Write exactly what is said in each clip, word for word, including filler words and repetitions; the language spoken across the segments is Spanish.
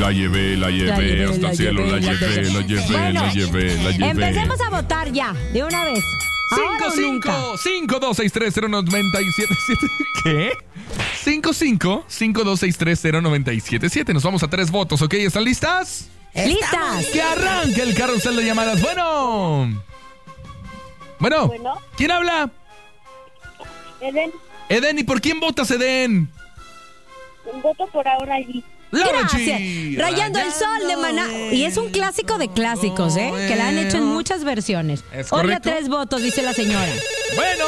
La llevé, la llevé, La llevé, hasta la el cielo, llevé, la la llevé, llevé. la llevé, Bueno, la llevé, la llevé. Empecemos a votar ya, de una vez. Ahora o nunca. cinco cinco cinco dos seis tres cero nueve siete siete. ¿Qué? cinco cinco cinco dos seis tres cero nueve siete siete. Nos vamos a tres votos, ¿ok? ¿Están listas? ¡Listas! Que arranque el carrusel de llamadas. Bueno. Bueno. Bueno. ¿Quién habla? Eden, Eden, ¿y por quién votas, Eden? un voto por ahora allí. Laura Gracias. G. Rayando el sol de Maná. Y es un clásico de clásicos, ¿eh? Que la han hecho en muchas versiones. ¿Es Oye, correcto? tres votos, dice la señora. Bueno.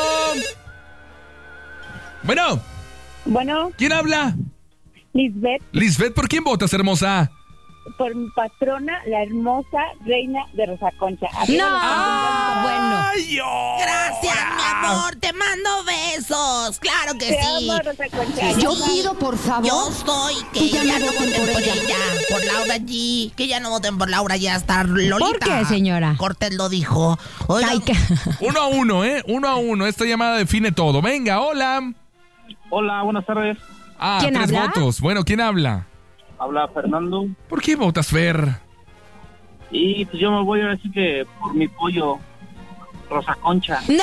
Bueno. Bueno, ¿Quién habla? Lisbeth, Lisbeth, ¿por quién votas, hermosa? por mi patrona, la hermosa reina de Rosa Concha. No, bueno. Ay, oh. Gracias, mi amor. Te mando besos. Claro que Te sí. amo, Rosa Concha. Yo pido, por favor, Yo soy que, que ya ya, no no voten voten por por ella. ella. Por Laura G. Que ya no voten por Laura, ya está Lolita. ¿Por qué, señora? Cortés lo dijo. Oigan, Ay, que- Uno a uno, ¿eh? Uno a uno. Esta llamada define todo. Venga, hola. Hola, buenas tardes. Ah, ¿Quién tres habla? votos. Bueno, ¿quién habla? Habla Fernando. ¿Por qué votas, Fer? Y pues yo me voy a decir que por mi pollo, Rosa Concha. ¡No!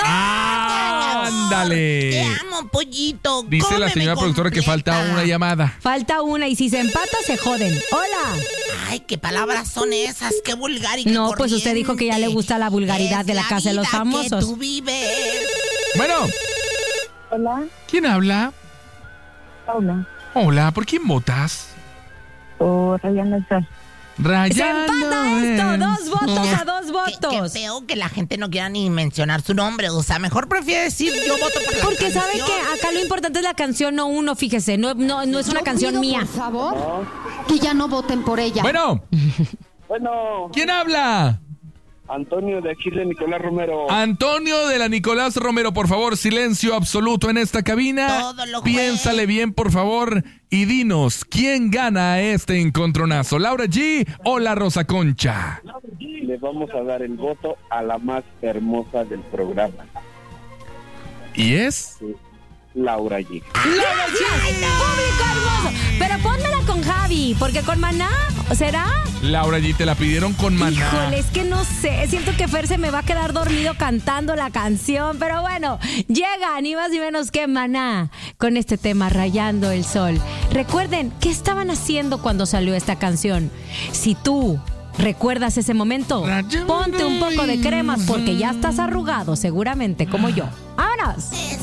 ¡Ándale! te amo, pollito. Dice la Cómeme señora productora que falta completa. una llamada. Falta una y si se empata se joden. Hola. Ay, qué palabras son esas, qué vulgar y qué No, pues usted dijo que ya le gusta la vulgaridad Es de la casa de los vida famosos. Que tú vives. Bueno, Hola, ¿quién habla? Paula, Hola, ¿por quién votas? por Rayando el Sol. Rayando. Se empata esto, el dos votos a dos Qué, votos. qué feo que la gente no quiera ni mencionar su nombre. O sea, mejor prefiere decir yo voto por la Porque sabe canción. que acá lo importante es la canción, no uno, fíjese, no, no, no es una Yo canción pido, mía. por favor, que ya no voten por ella. Bueno, Bueno, ¿quién habla? Antonio de aquí de Nicolás Romero. Antonio de la Nicolás Romero, por favor, silencio absoluto en esta cabina. Todo lo fue. Piénsale bien, por favor, y dinos, ¿quién gana este encontronazo? ¿Laura G o la Rosa Concha? Le vamos a dar el voto a la más hermosa del programa, ¿Y es? Laura G. ¡Laura G! ¡Público hermoso! Pero pónmela con Javi, porque con Maná, ¿será? Laura G, te la pidieron con Maná. Híjole, es que no sé, siento que Fer se me va a quedar dormido cantando la canción, pero bueno, llega ni más ni menos que Maná con este tema Rayando el Sol. Recuerden, ¿qué estaban haciendo cuando salió esta canción? Si tú recuerdas ese momento, ponte un poco de cremas porque ya estás arrugado seguramente como yo. ¡Vámonos!